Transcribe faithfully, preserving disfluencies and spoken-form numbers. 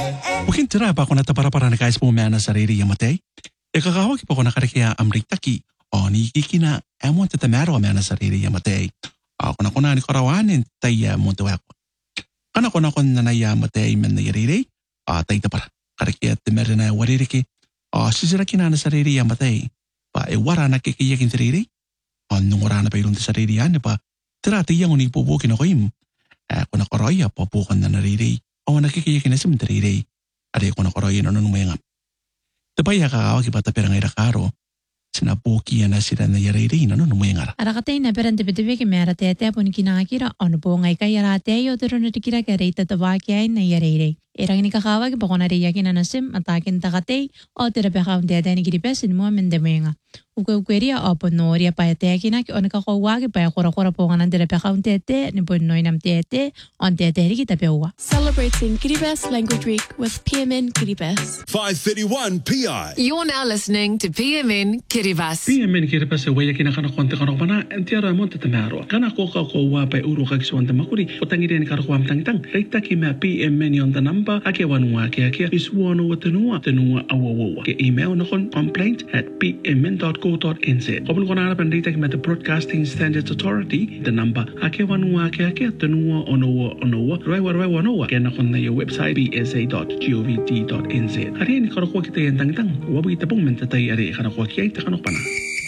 Mungkin tira pa ako natapara-para na kais pumana sa riri yamatay. E kakawag pa ako nakarikiya amritaki. O nikikina emon tatamero amana sa riri yamatay. Ako na ko na ni karawanin tayo mo tuwa ko. Kana ko na ko na nayamatay men na yariri. A tayo tapara. Karikiya timere na waririki. O sisiraki na na sa riri yamatay. Pa e wara na kikiyakin sa riri. O nung wara na pa ilong sa riri yan pa. Tira tiyang unipubukin ako im. Ako na koroya papukan na nariri. O nakikiyakin na sa mentariri. Ada ko na koroya na nung mayangam. Tapaya kakawag iba tapirang irakaro. Sinapuki na sila na yariri na nung mayangara. Arakatay na peran tipe-tipe ki mera tete apun kinakira. Ano po ngay kayarate yo tero na tikira kare tatabaki ay na yariri. Erang ni kakawag iba ko na riyakin na nasim atakin takatay. O tira pekawang tete ni kiripesin mo amende mayanga. Ukawkweria o ponoria pa teki na ki o nakakawag iba ya kura-kura po nga ng tira pekawang tete ni ponoy nam tete on tete ri kita pewa. Celebrating Kiribati Language Week with P M N Kiribati. five thirty-one P I. You're now listening to P M N Kiribati. P M N Kiribati waya kina kana konte kana pana entiara monte tamaro. Kana ko ka ko wa pa uru ka kiswanta makuri. Utangire ni karo kwam tang tang. Reita ki ma P M N on the number ake wanwa ke ake is wono watenua tenua awawa. Ke email na kon complaint at p m n dot co dot n z. Kopon ko na pan reita ki ma the Broadcasting Standards Authority the number ake wanwa ke ake tenua onowa onowa. Roi wa roi wanowa. Ke na kon na your website b s a dot gov dot n z. Ari ni karo ko kita yan tang tang. Wabu kita pong mentatay ari kana ko kiay ta kana pana.